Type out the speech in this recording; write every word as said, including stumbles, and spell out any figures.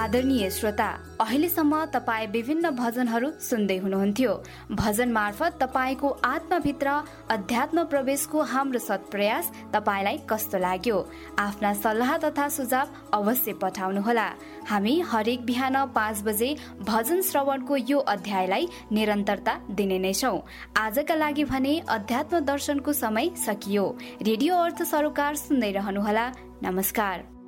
आदरणीय श्रोता, अहिलेसम्म तपाईँ विभिन्न भजनहरू सुन्दै हुनुहुन्थ्यो। भजन मार्फत तपाईँको आत्माभित्र अध्यात्म प्रवेशको हाम्रो सत्प्रयास तपाईँलाई कस्तो लाग्यो? आफ्ना सल्लाह तथा सुझाव अवश्य पठाउनुहोला। हामी हरेक बिहान पाँच बजे भजन श्रवणको यो अध्यायलाई निरन्तरता दिने नै छौँ। आजका लागि भने अध्यात्म दर्शनको समय सकियो। रेडियो अर्थ सरोकार सुन्दै रहनुहोला। नमस्कार।